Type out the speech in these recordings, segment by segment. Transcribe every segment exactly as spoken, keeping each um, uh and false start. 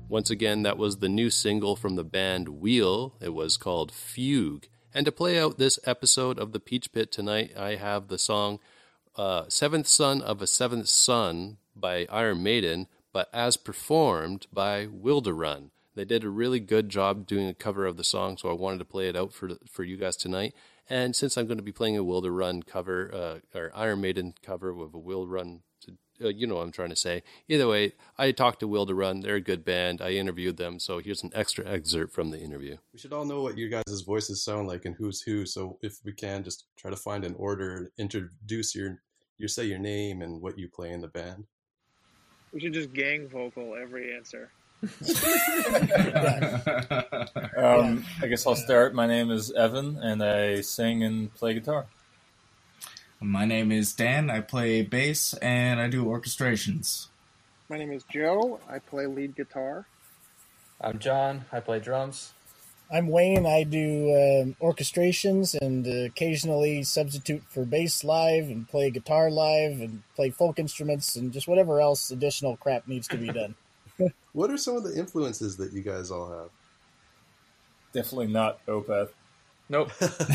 Once again, that was the new single from the band Wheel. It was called Fugue. And to play out this episode of the Peach Pit tonight, I have the song uh, Seventh Son of a Seventh Son by Iron Maiden, but as performed by Wilderun. They did a really good job doing a cover of the song, so I wanted to play it out for for you guys tonight. And since I'm going to be playing a Wilderun cover, uh, or Iron Maiden cover with a Wilderun, uh, you know what I'm trying to say. Either way, I talked to Wilderun. They're a good band. I interviewed them, so here's an extra excerpt from the interview. We should all know what you guys' voices sound like and who's who, so if we can, just try to find an order, introduce your, your say your name and what you play in the band. We should just gang vocal every answer. um, I guess I'll start. My name is Evan, and I sing and play guitar. My name is Dan. I play bass, and I do orchestrations. My name is Joe. I play lead guitar. I'm John. I play drums. I'm Wayne. I do uh, orchestrations and uh, occasionally substitute for bass live and play guitar live and play folk instruments and just whatever else additional crap needs to be done. What are some of the influences that you guys all have? Definitely not Opeth. Nope.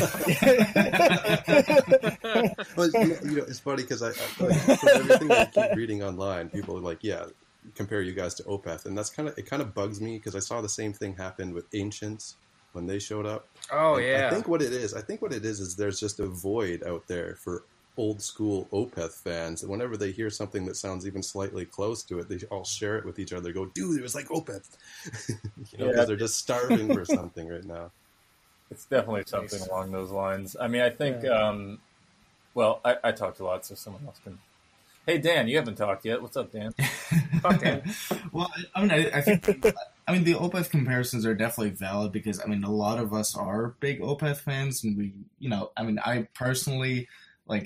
Well, you know, it's funny because I, I like, from everything I keep reading online, people are like, yeah, compare you guys to Opeth, and that's kind of it. Kind of bugs me because I saw the same thing happen with Ancients when they showed up. Oh and yeah. I think what it is, I think what it is is there's just a void out there for old school Opeth fans, and whenever they hear something that sounds even slightly close to it, they all share it with each other. Go, dude, it was like Opeth, you know, because yeah. they're just starving for something right now. It's definitely something nice. Along those lines. I mean, I think. Yeah. Um, well, I, I talked a lot, so someone else can. Hey, Dan, you haven't talked yet. What's up, Dan? Fuck, Dan. Well, I mean, I, I think. I mean, the Opeth comparisons are definitely valid because I mean, a lot of us are big Opeth fans, and we, you know, I mean, I personally like.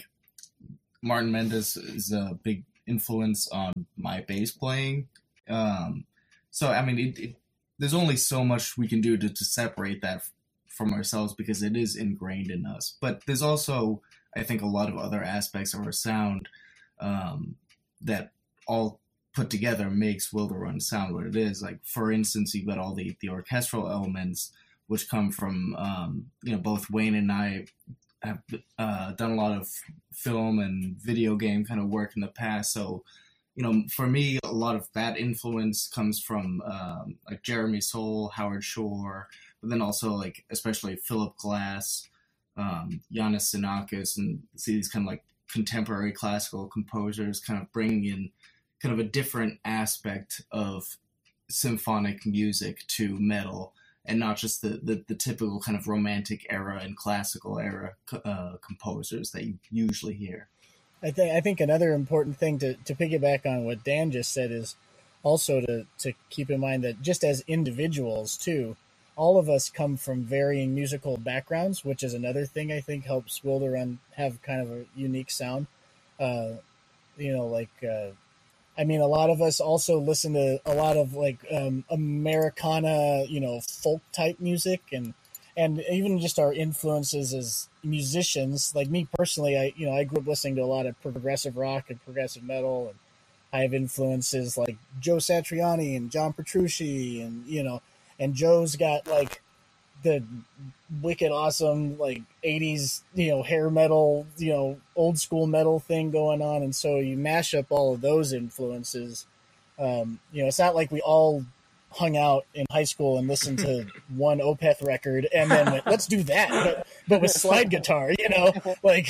Martin Mendes is a big influence on my bass playing. Um, so, I mean, it, it, there's only so much we can do to, to separate that f- from ourselves because it is ingrained in us. But there's also, I think, a lot of other aspects of our sound um, that all put together makes Wilderun sound what it is. Like, for instance, you've got all the, the orchestral elements which come from, um, you know, both Wayne and I have uh, done a lot of film and video game kind of work in the past. So, you know, for me, a lot of that influence comes from um, like Jeremy Soule, Howard Shore, but then also like especially Philip Glass, um, Yanis Xenakis, and see these kind of like contemporary classical composers kind of bringing in kind of a different aspect of symphonic music to metal. And not just the, the, the typical kind of romantic era and classical era uh, composers that you usually hear. I think I think another important thing to, to piggyback on what Dan just said is also to, to keep in mind that just as individuals too, all of us come from varying musical backgrounds, which is another thing I think helps Wilderun have kind of a unique sound. Uh, you know, like. Uh, I mean, a lot of us also listen to a lot of like um, Americana, you know, folk type music, and and even just our influences as musicians. Like me personally, I you know I grew up listening to a lot of progressive rock and progressive metal, and I have influences like Joe Satriani and John Petrucci, and you know, and Joe's got like the wicked awesome like eighties, you know, hair metal, you know, old school metal thing going on, and so you mash up all of those influences. Um, you know, it's not like we all hung out in high school and listened to one Opeth record and then went, let's do that, but, but with slide guitar, you know, like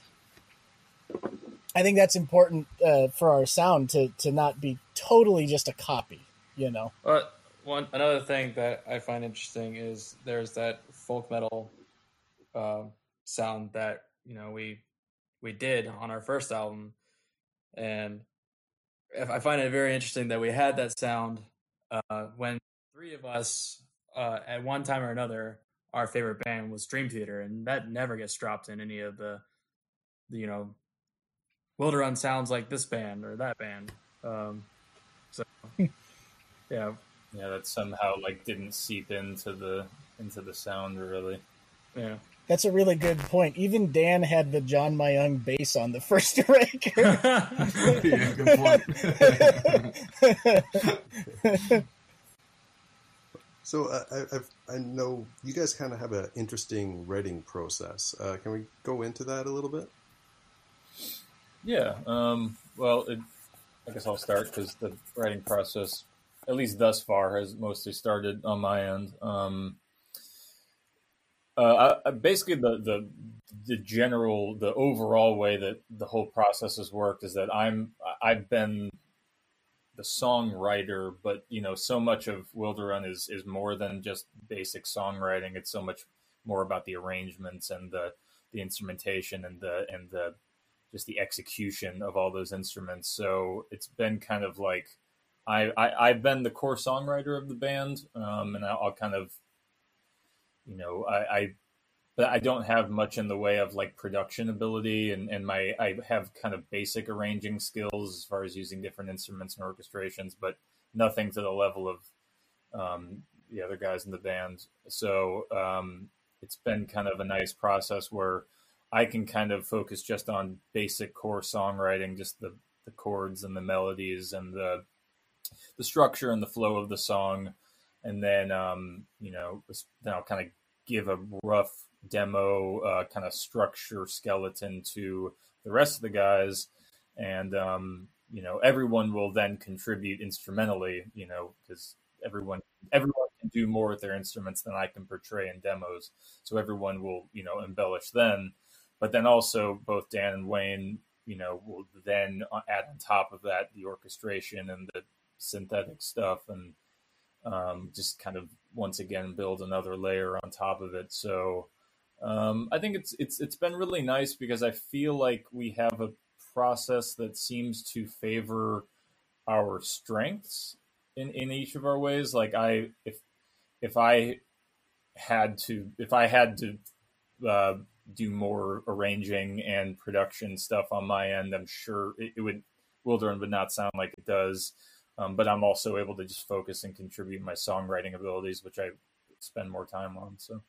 I think that's important uh, for our sound to to not be totally just a copy, you know. But one another thing that I find interesting is there's that folk metal uh, sound that you know we we did on our first album, and I find it very interesting that we had that sound uh, when three of us uh, at one time or another, our favorite band was Dream Theater, and that never gets dropped in any of the, the you know, Wilderun sounds like this band or that band. Um, so yeah. Yeah, that somehow like didn't seep into the into the sound really. Yeah, that's a really good point. Even Dan had the John Mayung bass on the first record. Yeah, good point. So uh, I, I've, I know you guys kind of have an interesting writing process. Uh, can we go into that a little bit? Yeah. Um, well, it, I guess I'll start because the writing process, at least thus far, has mostly started on my end. Um, uh, I, I, basically, the, the the general, the overall way that the whole process has worked is that I'm I've been the songwriter, but you know, so much of Wilderun is is more than just basic songwriting. It's so much more about the arrangements and the the instrumentation and the and the just the execution of all those instruments. So it's been kind of like I, I I've been the core songwriter of the band, um, and I'll, I'll kind of you know I. I but I don't have much in the way of like production ability, and, and my I have kind of basic arranging skills as far as using different instruments and orchestrations, but nothing to the level of um, the other guys in the band. So um, it's been kind of a nice process where I can kind of focus just on basic core songwriting, just the, the chords and the melodies and the the structure and the flow of the song, and then um, you know then I'll kind of give a rough demo uh, kind of structure skeleton to the rest of the guys, and um, you know everyone will then contribute instrumentally, you know because everyone everyone can do more with their instruments than I can portray in demos, so everyone will you know embellish then, but then also both Dan and Wayne you know will then add on top of that the orchestration and the synthetic stuff, and um, just kind of once again build another layer on top of it. So Um, I think it's it's it's been really nice because I feel like we have a process that seems to favor our strengths in, in each of our ways. Like I if if I had to if I had to uh, do more arranging and production stuff on my end, I'm sure it, it would Wilderun would not sound like it does. Um, but I'm also able to just focus and contribute my songwriting abilities, which I spend more time on. So.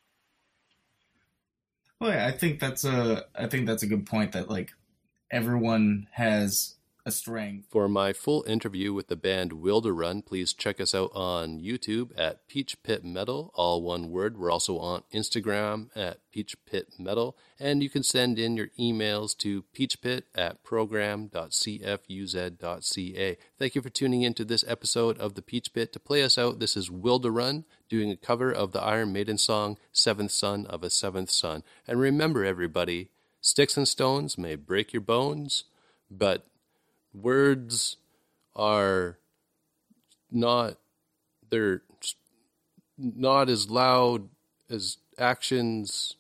Well, yeah, I think that's a I think that's a good point that like everyone has a strength. For my full interview with the band Wilderun, please check us out on YouTube at Peach Pit Metal, all one word. We're also on Instagram at Peach Pit Metal, and you can send in your emails to peachpit at program dot c f u z dot c a. Thank you for tuning in to this episode of the Peach Pit. To play us out, this is Wilderun doing a cover of the Iron Maiden song, Seventh Son of a Seventh Son. And remember, everybody, sticks and stones may break your bones, but words are not, they're not as loud as actions